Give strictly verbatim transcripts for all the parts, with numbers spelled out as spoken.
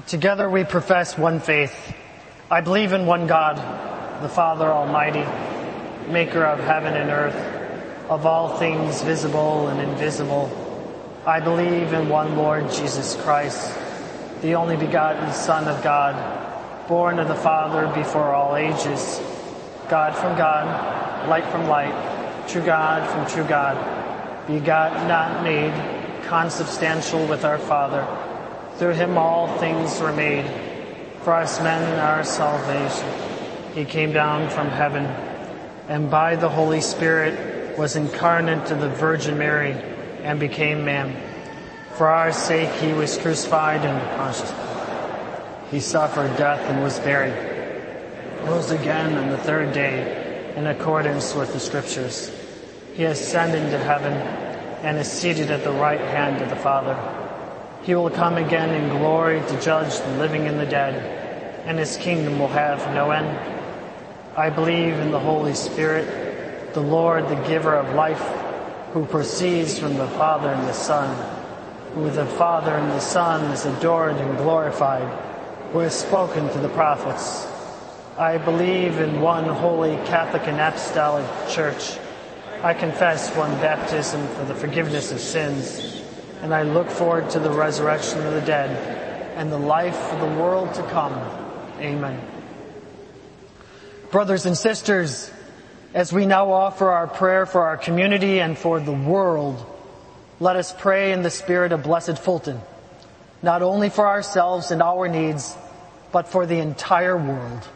Together we profess one faith. I believe in one God, the Father Almighty, maker of heaven and earth, of all things visible and invisible. I believe in one Lord Jesus Christ, the only begotten Son of God, born of the Father before all ages, God from God, light from light, true God from true God, begotten, not made, consubstantial with our Father. Through him all things were made. For us men our salvation. He came down from heaven, and by the Holy Spirit was incarnate of the Virgin Mary, and became man. For our sake he was crucified and Pontius Pilate. He suffered death and was buried, rose again on the third day in accordance with the Scriptures. He ascended to heaven and is seated at the right hand of the Father. He will come again in glory to judge the living and the dead, and his kingdom will have no end. I believe in the Holy Spirit, the Lord, the giver of life, who proceeds from the Father and the Son, who with the Father and the Son is adored and glorified, who has spoken to the prophets. I believe in one holy Catholic and Apostolic Church. I confess one baptism for the forgiveness of sins, and I look forward to the resurrection of the dead and the life of the world to come. Amen. Brothers and sisters, as we now offer our prayer for our community and for the world, let us pray in the spirit of Blessed Fulton, not only for ourselves and our needs, but for the entire world.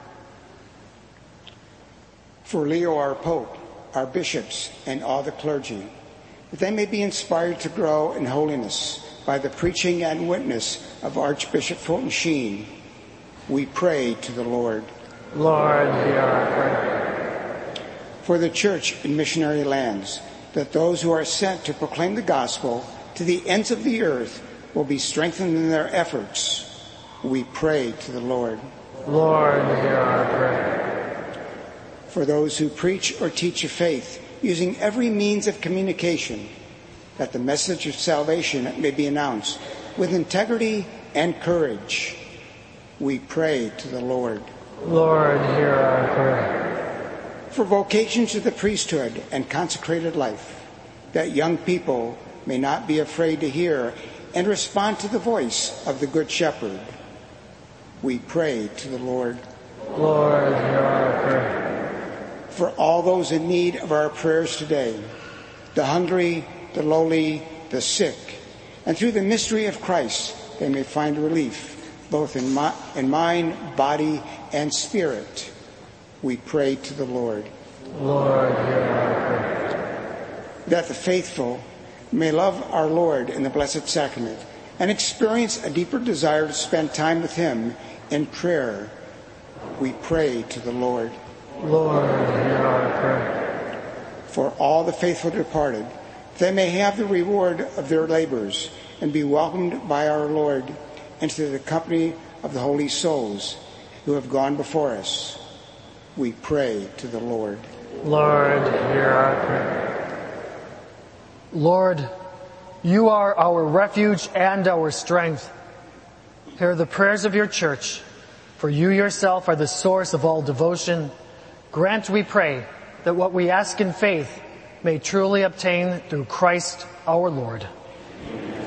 For Leo, our Pope, our bishops, and all the clergy, that they may be inspired to grow in holiness by the preaching and witness of Archbishop Fulton Sheen, we pray to the Lord. Lord, hear our prayer. For the Church in missionary lands, that those who are sent to proclaim the gospel to the ends of the earth will be strengthened in their efforts, we pray to the Lord. Lord, hear our prayer. For those who preach or teach a faith, using every means of communication, that the message of salvation may be announced with integrity and courage, we pray to the Lord. Lord, hear our prayer. For vocations to the priesthood and consecrated life, that young people may not be afraid to hear and respond to the voice of the Good Shepherd, we pray to the Lord. Lord, hear our prayer. For all those in need of our prayers today, the hungry, the lowly, the sick, and through the mystery of Christ, they may find relief both in, mi- in mind, body, and spirit, we pray to the Lord. Lord, hear our prayer. That the faithful may love our Lord in the Blessed Sacrament and experience a deeper desire to spend time with him in prayer, we pray to the Lord. Lord, hear our prayer. For all the faithful departed, they may have the reward of their labors and be welcomed by our Lord into the company of the holy souls who have gone before us. We pray to the Lord. Lord, hear our prayer. Lord, you are our refuge and our strength. Hear the prayers of your church, for you yourself are the source of all devotion. Grant, we pray, that what we ask in faith may truly obtain through Christ our Lord.